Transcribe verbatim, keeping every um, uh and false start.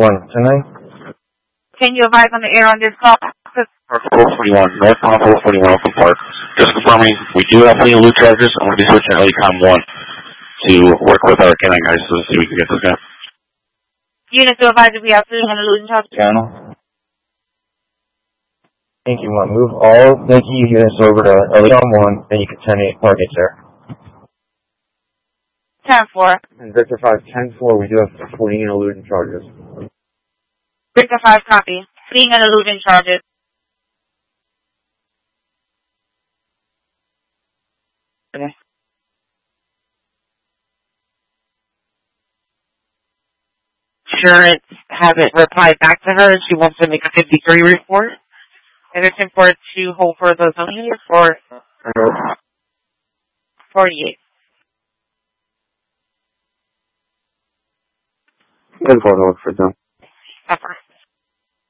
one tonight. Can you advise on the air on this call? four forty-one, northbound four forty-one Oakland Park. Just confirming, we do have plenty of loot charges. I'm going to be switching L E COM one to work with our canine guys so see if we can get this guy. Unit to advise if we have food and looting charges. Channel. Thank you, one. Move all Yankee units over to L E COM one, then you can ten eight targets there. ten four. And Victor five, ten four, we do have fleeing and eluding charges. Victor five, copy. Fleeing and eluding charges. Okay. Insurance hasn't replied back to her. She wants to make a fifty-three report. Is it important to hold for those only or forty-eight? Good photo for them. Pepper.